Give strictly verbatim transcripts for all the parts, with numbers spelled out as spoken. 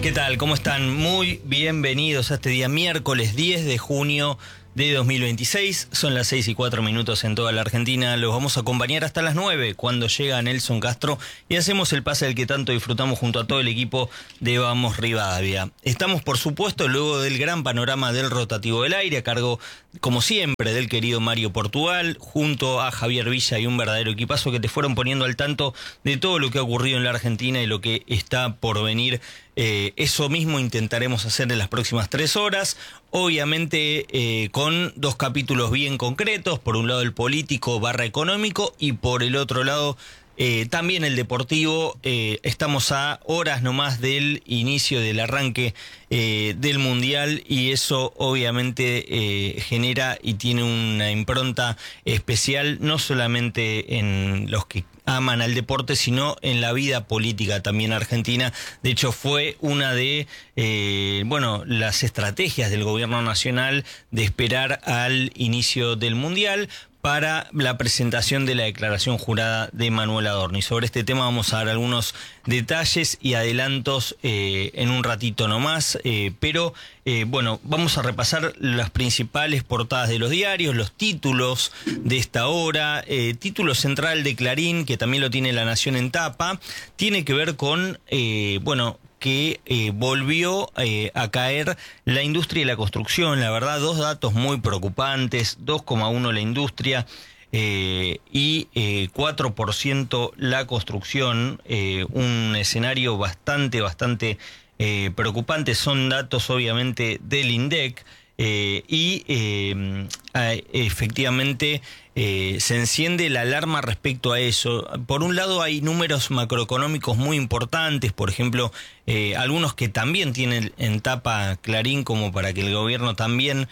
¿Qué tal? ¿Cómo están? Muy bienvenidos a este día miércoles diez de junio de dos mil veintiséis. Son las seis y cuatro minutos en toda la Argentina. Los vamos a acompañar hasta las nueve cuando llega Nelson Castro y hacemos el pase del que tanto disfrutamos junto a todo el equipo de Vamos Rivadavia. Estamos, por supuesto, luego del gran panorama del rotativo del aire, a cargo, como siempre, del querido Mario Portugal, junto a Javier Villa y un verdadero equipazo que te fueron poniendo al tanto de todo lo que ha ocurrido en la Argentina y lo que está por venir. Eh, eso mismo intentaremos hacer en las próximas tres horas, obviamente eh, con dos capítulos bien concretos, por un lado el político barra económico y por el otro lado eh, también el deportivo. Eh, estamos a horas nomás del inicio del arranque eh, del Mundial y eso obviamente eh, genera y tiene una impronta especial no solamente en los que aman al deporte, sino en la vida política también argentina. De hecho, fue una de eh, bueno, las estrategias del gobierno nacional de esperar al inicio del Mundial para la presentación de la declaración jurada de Manuel Adorni. Sobre este tema vamos a dar algunos detalles y adelantos eh, en un ratito nomás, eh, pero eh, bueno, vamos a repasar las principales portadas de los diarios, los títulos de esta hora. Eh, título central de Clarín, que también lo tiene La Nación en tapa, tiene que ver con, eh, bueno, que eh, volvió eh, a caer la industria y la construcción. La verdad, dos datos muy preocupantes: dos coma uno la industria eh, y eh, cuatro por ciento la construcción. Eh, un escenario bastante, bastante eh, preocupante. Son datos obviamente del INDEC eh, y eh, efectivamente Eh, se enciende la alarma respecto a eso. Por un lado hay números macroeconómicos muy importantes, por ejemplo, eh, algunos que también tienen en tapa Clarín, como para que el gobierno también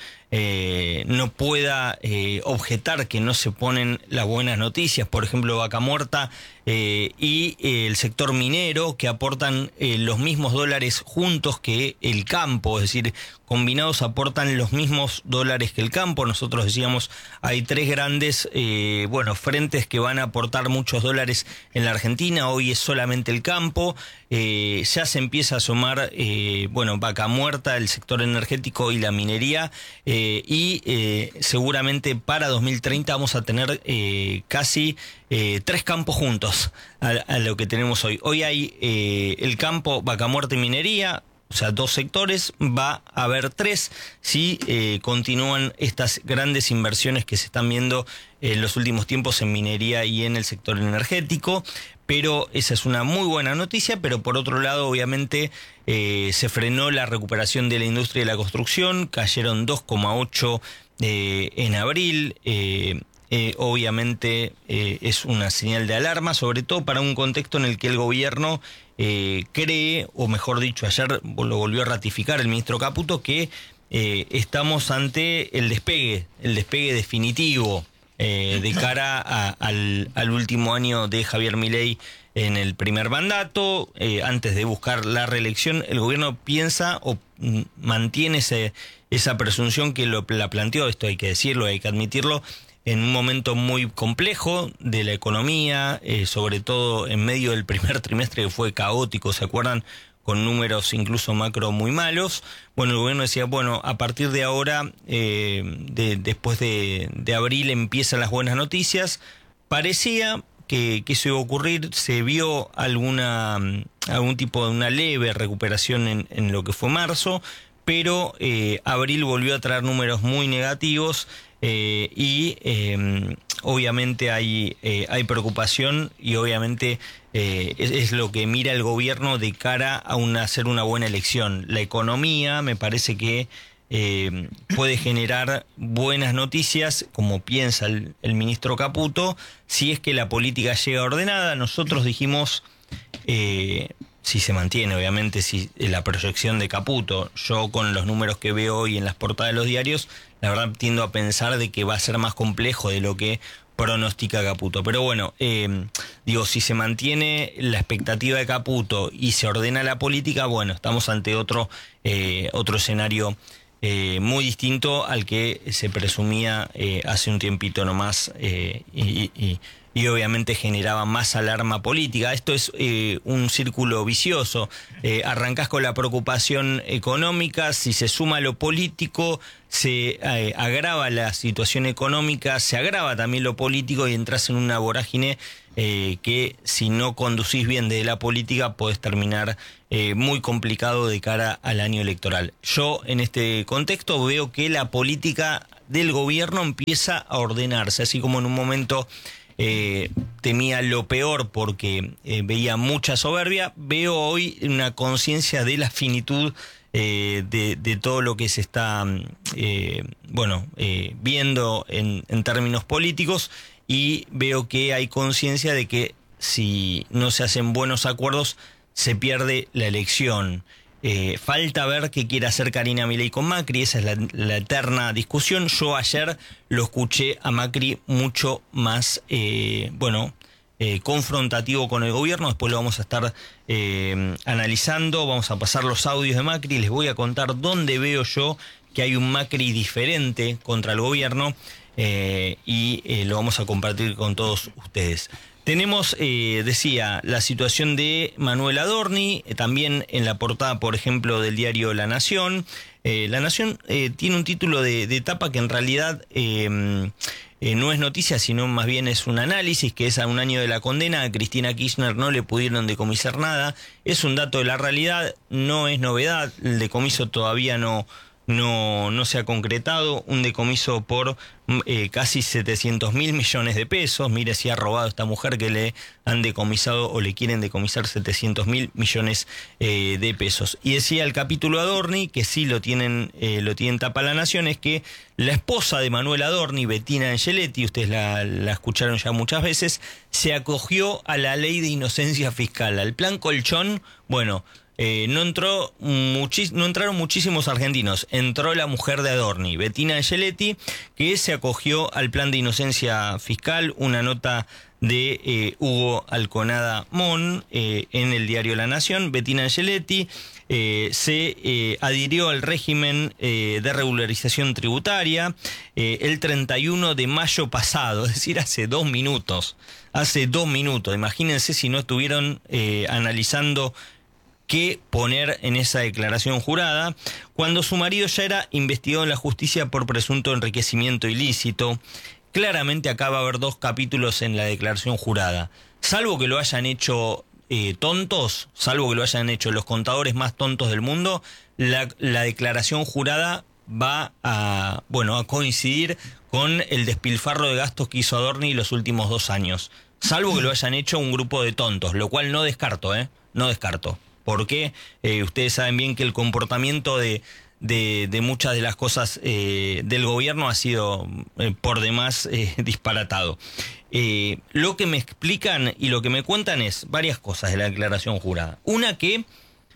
eh, no pueda eh, objetar que no se ponen las buenas noticias. Por ejemplo, Vaca Muerta eh, y eh, el sector minero, que aportan eh, los mismos dólares juntos que el campo, es decir, combinados aportan los mismos dólares que el campo. Nosotros decíamos, hay tres grandes Eh, bueno, frentes que van a aportar muchos dólares en la Argentina. Hoy es solamente el campo. Eh, ya se empieza a sumar, eh, bueno, Vaca Muerta, el sector energético y la minería. Eh, y eh, seguramente para dos mil treinta vamos a tener eh, casi eh, tres campos juntos a, a lo que tenemos hoy. Hoy hay eh, el campo, Vaca Muerta y minería. O sea, dos sectores, va a haber tres si eh, continúan estas grandes inversiones que se están viendo en los últimos tiempos en minería y en el sector energético. Pero esa es una muy buena noticia. Pero por otro lado, obviamente, eh, se frenó la recuperación de la industria y la construcción. Cayeron dos coma ocho eh, en abril. Eh, eh, obviamente eh, es una señal de alarma, sobre todo para un contexto en el que el gobierno Eh, cree, o mejor dicho, ayer lo volvió a ratificar el ministro Caputo, que eh, estamos ante el despegue, el despegue definitivo eh, de cara a, al, al último año de Javier Milei en el primer mandato. Eh, antes de buscar la reelección, el gobierno piensa o mm, mantiene ese, esa presunción que lo, la planteó, esto hay que decirlo, hay que admitirlo, en un momento muy complejo de la economía, eh, sobre todo en medio del primer trimestre que fue caótico, ¿se acuerdan? Con números incluso macro muy malos. Bueno, el gobierno decía, bueno, a partir de ahora, eh, de, después de, de abril empiezan las buenas noticias. Parecía que, que eso iba a ocurrir, se vio alguna algún tipo de una leve recuperación en, en lo que fue marzo, pero eh, abril volvió a traer números muy negativos. Eh, y eh, obviamente hay, eh, hay preocupación y obviamente eh, es, es lo que mira el gobierno de cara a una, hacer una buena elección. La economía me parece que eh, puede generar buenas noticias, como piensa el, el ministro Caputo, si es que la política llega ordenada. Nosotros dijimos, eh, si se mantiene obviamente si la proyección de Caputo, yo con los números que veo hoy en las portadas de los diarios, la verdad tiendo a pensar de que va a ser más complejo de lo que pronostica Caputo. Pero bueno, eh, digo, si se mantiene la expectativa de Caputo y se ordena la política, bueno, estamos ante otro, eh, otro escenario eh, muy distinto al que se presumía eh, hace un tiempito nomás, eh, y, y, y obviamente generaba más alarma política. Esto es eh, un círculo vicioso. Eh, arrancás con la preocupación económica, si se suma lo político, se eh, agrava la situación económica, se agrava también lo político y entras en una vorágine eh, que si no conducís bien desde la política podés terminar eh, muy complicado de cara al año electoral. Yo en este contexto veo que la política del gobierno empieza a ordenarse, así como en un momento eh, temía lo peor porque eh, veía mucha soberbia, veo hoy una conciencia de la finitud eh, de, de todo lo que se está eh, bueno eh, viendo en, en términos políticos, y veo que hay conciencia de que si no se hacen buenos acuerdos se pierde la elección. Eh, falta ver qué quiere hacer Karina Milei con Macri, esa es la, la eterna discusión. Yo ayer lo escuché a Macri mucho más, eh, bueno, eh, confrontativo con el gobierno. Después lo vamos a estar eh, analizando, vamos a pasar los audios de Macri, les voy a contar dónde veo yo que hay un Macri diferente contra el gobierno eh, y eh, lo vamos a compartir con todos ustedes. Tenemos, eh, decía, la situación de Manuel Adorni, eh, también en la portada, por ejemplo, del diario La Nación. Eh, La Nación eh, tiene un título de, de tapa que en realidad eh, eh, no es noticia, sino más bien es un análisis, que es a un año de la condena. A Cristina Kirchner no le pudieron decomisar nada. Es un dato de la realidad, no es novedad. El decomiso todavía no... No, no se ha concretado, un decomiso por eh, casi setecientos mil millones de pesos. Mire si ha robado esta mujer que le han decomisado o le quieren decomisar setecientos mil millones eh, de pesos. Y decía el capítulo Adorni, que sí lo tienen, eh, lo tienen tapa La Nación, es que la esposa de Manuel Adorni, Bettina Angeletti, ustedes la, la escucharon ya muchas veces, se acogió a la ley de inocencia fiscal, al plan Colchón. Bueno, Eh, no entró muchis, no entraron muchísimos argentinos, entró la mujer de Adorni, Bettina Angeletti, que se acogió al plan de inocencia fiscal. Una nota de eh, Hugo Alconada Mon eh, en el diario La Nación. Bettina Angeletti eh, se eh, adhirió al régimen eh, de regularización tributaria eh, el treinta y uno de mayo pasado, es decir, hace dos minutos, hace dos minutos, imagínense si no estuvieron eh, analizando qué poner en esa declaración jurada, cuando su marido ya era investigado en la justicia por presunto enriquecimiento ilícito. Claramente acá va a haber dos capítulos en la declaración jurada. Salvo que lo hayan hecho eh, tontos, salvo que lo hayan hecho los contadores más tontos del mundo, la, la declaración jurada va a, bueno, a coincidir con el despilfarro de gastos que hizo Adorni los últimos dos años. Salvo que lo hayan hecho un grupo de tontos, lo cual no descarto, ¿eh? No descarto. Porque eh, ustedes saben bien que el comportamiento de, de, de muchas de las cosas eh, del gobierno ha sido eh, por demás eh, disparatado. Eh, lo que me explican y lo que me cuentan es varias cosas de la declaración jurada. Una, que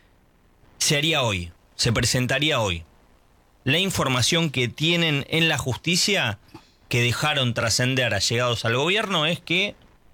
se haría hoy, se presentaría hoy. La información que tienen en la justicia, que dejaron trascender allegados al gobierno, es que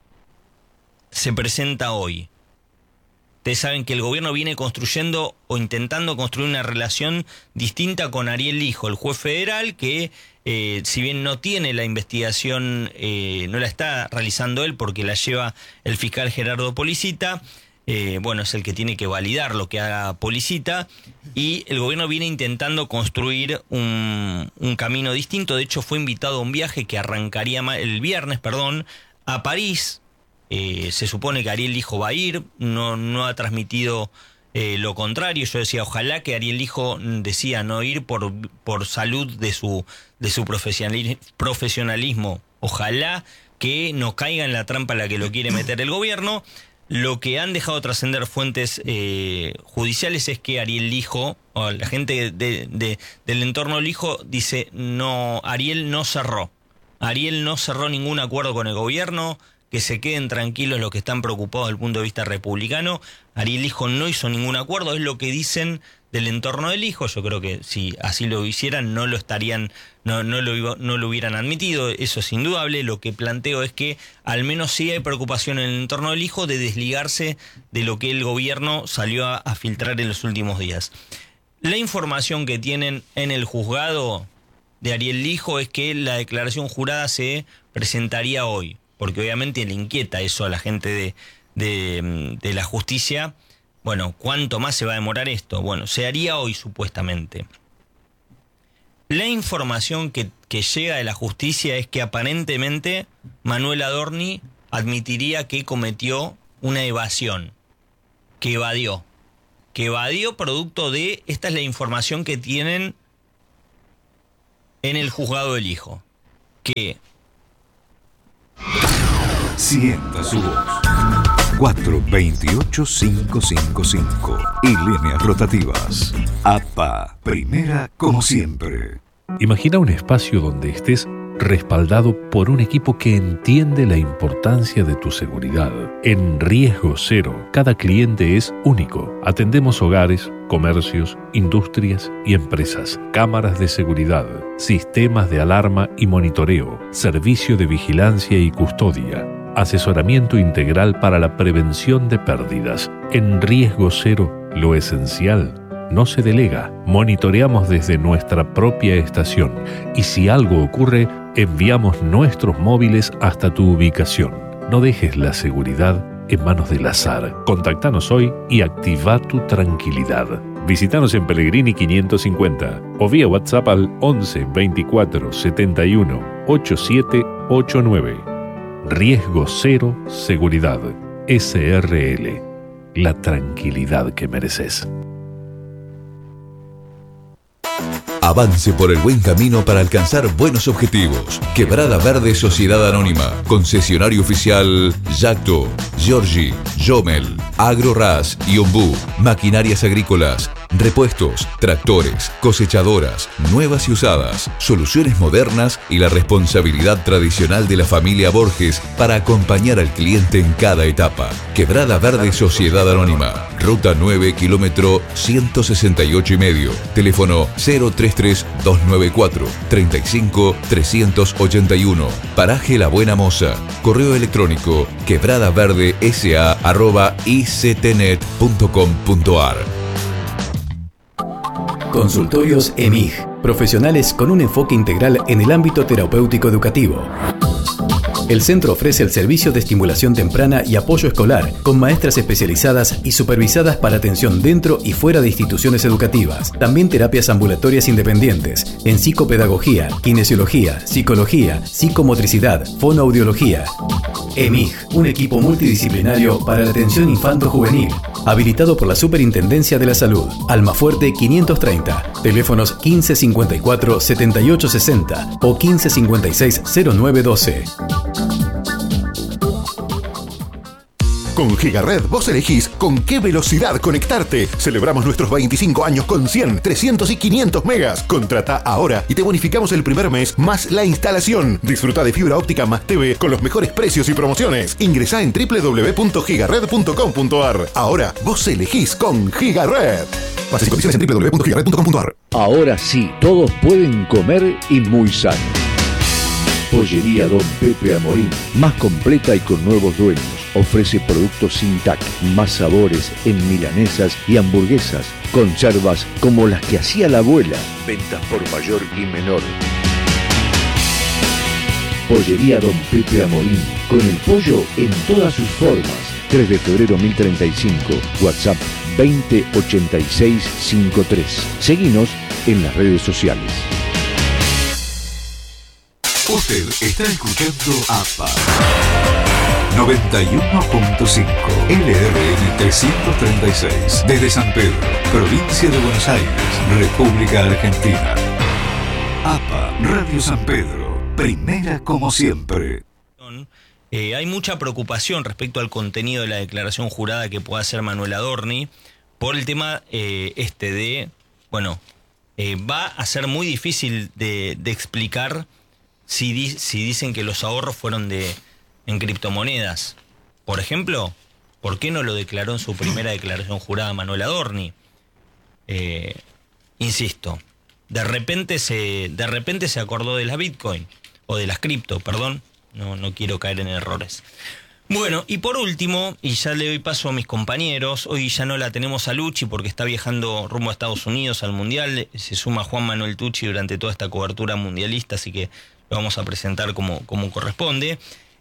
se presenta hoy. Ustedes saben que el gobierno viene construyendo o intentando construir una relación distinta con Ariel Lijo, el juez federal, que eh, si bien no tiene la investigación, eh, no la está realizando él porque la lleva el fiscal Gerardo Policita, eh, bueno, es el que tiene que validar lo que haga Policita, y el gobierno viene intentando construir un, un camino distinto. De hecho, fue invitado a un viaje que arrancaría el viernes, perdón, a París. Eh, se supone que Ariel Lijo va a ir, no, no ha transmitido eh, lo contrario. Yo decía, ojalá que Ariel Lijo decía no ir por, por salud de su, de su profesionalismo. Ojalá que no caiga en la trampa a la que lo quiere meter el gobierno. Lo que han dejado trascender fuentes eh, judiciales es que Ariel Lijo, o la gente de, de, del entorno Lijo, dice, no, Ariel no cerró. Ariel no cerró ningún acuerdo con el gobierno. Que se queden tranquilos los que están preocupados desde el punto de vista republicano. Ariel Lijo no hizo ningún acuerdo, es lo que dicen del entorno del Lijo. Yo creo que si así lo hicieran no lo estarían, no, no, lo, no lo hubieran admitido, eso es indudable. Lo que planteo es que al menos sí hay preocupación en el entorno del Lijo de desligarse de lo que el gobierno salió a, a filtrar en los últimos días. La información que tienen en el juzgado de Ariel Lijo es que la declaración jurada se presentaría hoy. porque obviamente le inquieta eso a la gente de, de, de la justicia. Bueno, ¿cuánto más se va a demorar esto? Bueno, se haría hoy supuestamente. La información que, que llega de la justicia es que aparentemente Manuel Adorni admitiría que cometió una evasión, que evadió, que evadió producto de, esta es la información que tienen en el juzgado del hijo, que... Sienta su voz. cuatro dos ocho, cinco cinco cinco y líneas rotativas. A P A, primera como siempre. Imagina un espacio donde estés respaldado por un equipo que entiende la importancia de tu seguridad. En Riesgo Cero, cada cliente es único. Atendemos hogares, comercios, industrias y empresas, cámaras de seguridad, sistemas de alarma y monitoreo, servicio de vigilancia y custodia, asesoramiento integral para la prevención de pérdidas. En Riesgo Cero, lo esencial no se delega. Monitoreamos desde nuestra propia estación y si algo ocurre, enviamos nuestros móviles hasta tu ubicación. No dejes la seguridad en manos del azar. Contactanos hoy y activa tu tranquilidad. Visítanos en Pellegrini quinientos cincuenta o vía WhatsApp al once veinticuatro setenta y uno ochenta y siete ochenta y nueve. Riesgo Cero Seguridad. S R L. La tranquilidad que mereces. Avance por el buen camino para alcanzar buenos objetivos. Quebrada Verde Sociedad Anónima. Concesionario oficial Yacto, Giorgi, Jomel, Agroras y Ombú. Maquinarias agrícolas, repuestos, tractores, cosechadoras, nuevas y usadas, soluciones modernas y la responsabilidad tradicional de la familia Borges para acompañar al cliente en cada etapa. Quebrada Verde Sociedad Anónima. Ruta nueve, kilómetro ciento sesenta y ocho y medio. Teléfono cero tres tres dos nueve cuatro tres cinco tres ocho uno. Paraje La Buena Moza. Correo electrónico quebradaverdesa arroba ictnet punto com punto ar. Consultorios E M I G. Profesionales con un enfoque integral en el ámbito terapéutico educativo. El centro ofrece el servicio de estimulación temprana y apoyo escolar, con maestras especializadas y supervisadas para atención dentro y fuera de instituciones educativas. También terapias ambulatorias independientes, en psicopedagogía, kinesiología, psicología, psicomotricidad, fonoaudiología. E M I G, un equipo multidisciplinario para la atención infanto-juvenil, habilitado por la Superintendencia de la Salud. Almafuerte quinientos treinta, teléfonos quince cincuenta y cuatro setenta y ocho sesenta o quince cincuenta y seis cero nueve doce. Con Gigared vos elegís con qué velocidad conectarte. Celebramos nuestros veinticinco años con cien, trescientos y quinientos megas. Contrata ahora y te bonificamos el primer mes más la instalación. Disfruta de fibra óptica más T V con los mejores precios y promociones. Ingresá en doble u doble u doble u punto gigared punto com punto ar. Ahora vos elegís con Gigared. Bases y condiciones en doble u doble u doble u punto gigared punto com punto ar. Ahora sí, todos pueden comer y muy sano. Pollería Don Pepe Amorín, más completa y con nuevos dueños. Ofrece productos sin T A C, más sabores en milanesas y hamburguesas, conservas como las que hacía la abuela, ventas por mayor y menor. Pollería Don Pepe Amorín, con el pollo en todas sus formas. tres de febrero mil treinta y cinco, WhatsApp veinte ochenta y seis cincuenta y tres. Seguinos en las redes sociales. Usted está escuchando A P A noventa y uno punto cinco L R N trescientos treinta y seis desde San Pedro, provincia de Buenos Aires, República Argentina. A P A Radio San Pedro, primera como siempre. Eh, hay mucha preocupación respecto al contenido de la declaración jurada que pueda hacer Manuel Adorni por el tema eh, este de, bueno, eh, va a ser muy difícil de, de explicar si, di, si dicen que los ahorros fueron de en criptomonedas. Por ejemplo, ¿por qué no lo declaró en su primera declaración jurada Manuel Adorni? Eh, insisto, de repente se de repente se acordó de la Bitcoin, o de las cripto, perdón, no, no quiero caer en errores. Bueno, y por último, y ya le doy paso a mis compañeros, hoy ya no la tenemos a Luchi porque está viajando rumbo a Estados Unidos al Mundial, se suma Juan Manuel Tucci durante toda esta cobertura mundialista, así que lo vamos a presentar como, como corresponde.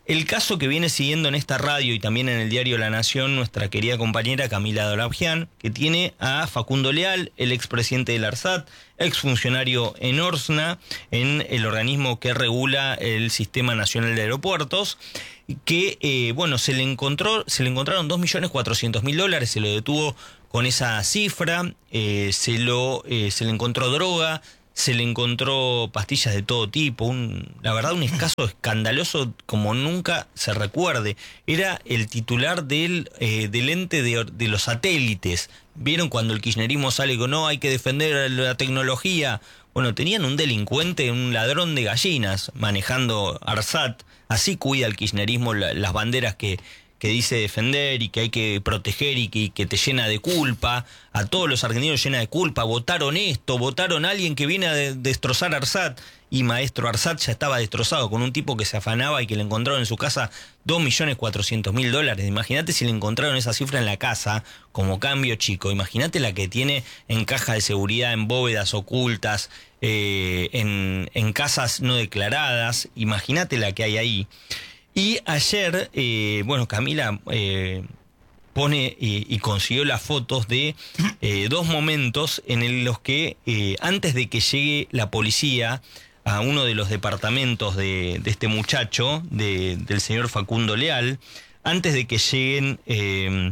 El caso que viene siguiendo en esta radio y también en el diario La Nación nuestra querida compañera Camila Dorabjian, que tiene a Facundo Leal, el expresidente del ARSAT, exfuncionario en Orsna, en el organismo que regula el Sistema Nacional de Aeropuertos, que eh, bueno, se le encontró, se le encontraron dos millones cuatrocientos mil dólares, se lo detuvo con esa cifra, eh, se lo eh, se le encontró droga, se le encontró pastillas de todo tipo, un, la verdad un escaso escandaloso como nunca se recuerde. Era el titular del, eh, del ente de, de los satélites. ¿Vieron cuando el kirchnerismo sale con no, hay que defender la tecnología? Bueno, tenían un delincuente, un ladrón de gallinas manejando ARSAT. Así cuida el kirchnerismo la, las banderas que... que dice defender y que hay que proteger y que, que te llena de culpa, a todos los argentinos llena de culpa, votaron esto, votaron a alguien que viene a de, destrozar ARSAT, y maestro ARSAT ya estaba destrozado con un tipo que se afanaba y que le encontraron en su casa dos millones cuatrocientos mil dólares. Imagínate si le encontraron esa cifra en la casa como cambio chico, imagínate la que tiene en caja de seguridad, en bóvedas ocultas, eh, en, en casas no declaradas, imagínate la que hay ahí. Y ayer, eh, bueno, Camila eh, pone y, y consiguió las fotos de eh, dos momentos en los que eh, antes de que llegue la policía a uno de los departamentos de, de este muchacho, de, del señor Facundo Leal, antes de que lleguen eh,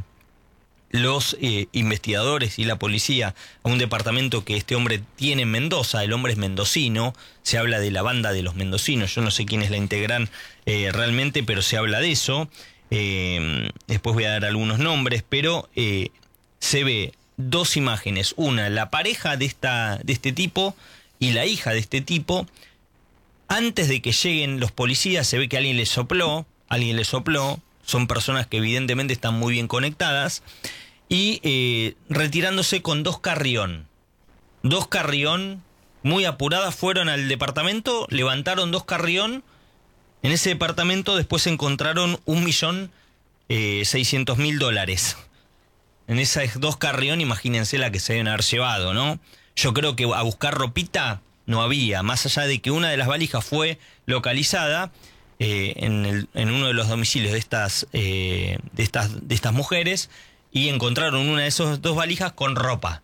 los eh, investigadores y la policía a un departamento que este hombre tiene en Mendoza, el hombre es mendocino, se habla de la banda de los mendocinos, yo no sé quiénes la integran eh, realmente, pero se habla de eso, eh, después voy a dar algunos nombres, pero eh, se ve dos imágenes, una, la pareja de, esta, de este tipo y la hija de este tipo. Antes de que lleguen los policías se ve que alguien les sopló, alguien les sopló, son personas que evidentemente están muy bien conectadas, y eh, retirándose con dos carrión. Dos carrión, muy apuradas, fueron al departamento, levantaron dos carrión. En ese departamento después encontraron un millón seiscientos mil dólares. En esas dos carrión, imagínense la que se deben haber llevado, ¿no? Yo creo que a buscar ropita no había, más allá de que una de las valijas fue localizada eh, en, el, en uno de los domicilios de estas, eh, de estas, de estas mujeres, y encontraron una de esas dos valijas con ropa.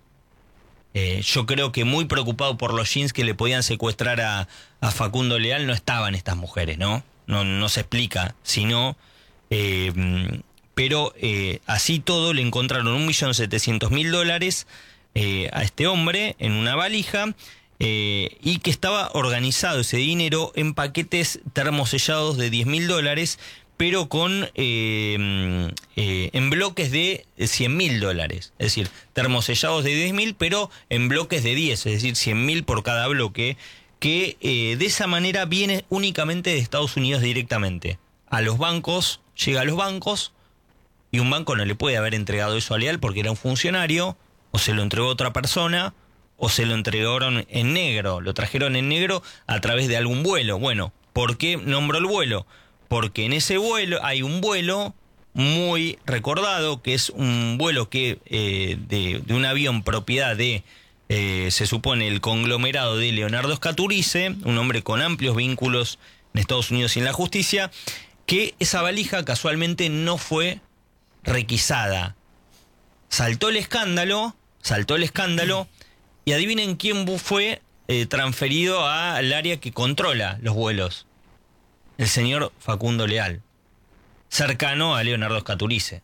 Eh, yo creo que muy preocupado por los jeans que le podían secuestrar a, a Facundo Leal no estaban estas mujeres, ¿no? No, no se explica, sino... Eh, pero eh, así todo le encontraron un millón setecientos mil dólares eh, a este hombre en una valija, eh, y que estaba organizado ese dinero en paquetes termosellados de diez mil dólares, pero con eh, eh, en bloques de cien mil dólares. Es decir, termosellados de diez mil, pero en bloques de diez, es decir, cien mil por cada bloque, que eh, de esa manera viene únicamente de Estados Unidos directamente. A los bancos, llega a los bancos, y un banco no le puede haber entregado eso a Leal porque era un funcionario, o se lo entregó a otra persona, o se lo entregaron en negro, lo trajeron en negro a través de algún vuelo. Bueno, ¿por qué nombro el vuelo? Porque en ese vuelo hay un vuelo muy recordado, que es un vuelo que eh, de, de un avión propiedad de, eh, se supone, el conglomerado de Leonardo Scaturice, un hombre con amplios vínculos en Estados Unidos y en la justicia, que esa valija casualmente no fue requisada. Saltó el escándalo, saltó el escándalo, y adivinen quién fue eh, transferido al área que controla los vuelos. El señor Facundo Leal, cercano a Leonardo Scaturice.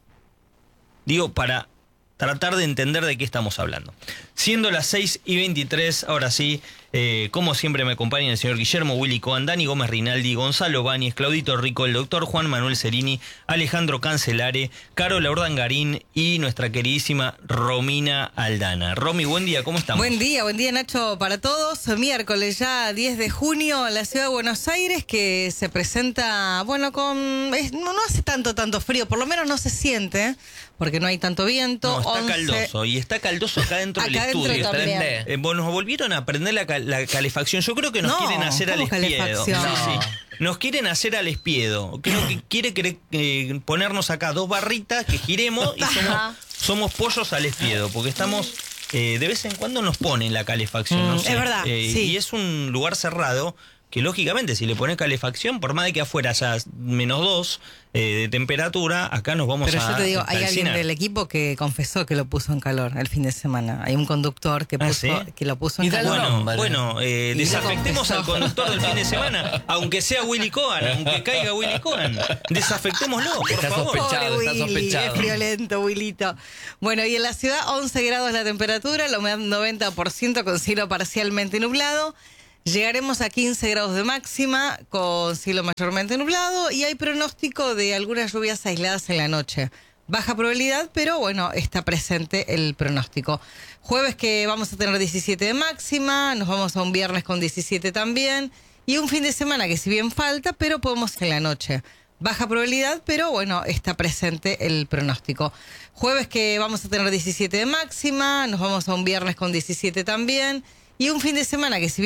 Digo, para tratar de entender de qué estamos hablando. Siendo las seis y veintitrés, ahora sí, eh, como siempre me acompañan el señor Guillermo Willy Coan, Dani Gómez Rinaldi, Gonzalo Báñez, Claudito Rico, el doctor Juan Manuel Cerini, Alejandro Cancelare, Carola Urdangarín y nuestra queridísima Romina Aldana. Romy, buen día, ¿cómo estamos? Buen día, buen día Nacho para todos. Miércoles ya diez de junio en la ciudad de Buenos Aires, que se presenta, bueno, con es, no, no hace tanto, tanto frío, por lo menos no se siente, porque no hay tanto viento. No, está once caldoso, y está caldoso acá dentro acá del dentro estudio. también. Eh, bueno, nos volvieron a prender la, la calefacción. Yo creo que nos No, quieren hacer al ¿cómo espiedo. Sí, calefacción? sí. Nos quieren hacer al espiedo. Creo que quiere, quiere eh, ponernos acá dos barritas que giremos y somos, somos pollos al espiedo, porque estamos... Eh, de vez en cuando nos ponen la calefacción. Mm, no sé. es verdad, Eh, sí. Y es un lugar cerrado que lógicamente si le pones calefacción, por más de que afuera haya menos dos eh, de temperatura, acá nos vamos Pero a yo te digo, hay alguien calcinar. del equipo que confesó que lo puso en calor el fin de semana. Hay un conductor que, ¿Ah, puso, sí? que lo puso en Y dale calor. Bueno, Vale. bueno eh, Y desafectemos lo al conductor del fin de semana, aunque sea Willy Cohen, aunque caiga Willy Cohen. Desafectémoslo, por Está favor. sospechado. Pobre está Willy, sospechado. es friolento, Willito. Bueno, y en la ciudad once grados la temperatura, la humedad noventa por ciento con cielo parcialmente nublado. Llegaremos a quince grados de máxima con cielo mayormente nublado y hay pronóstico de algunas lluvias aisladas en la noche. Baja probabilidad, pero bueno, está presente el pronóstico. Jueves que vamos a tener diecisiete de máxima, nos vamos a un viernes con diecisiete también y un fin de semana que si bien falta, pero podemos en la noche. Baja probabilidad, pero bueno, está presente el pronóstico. Jueves que vamos a tener diecisiete de máxima, nos vamos a un viernes con diecisiete también y un fin de semana que si bien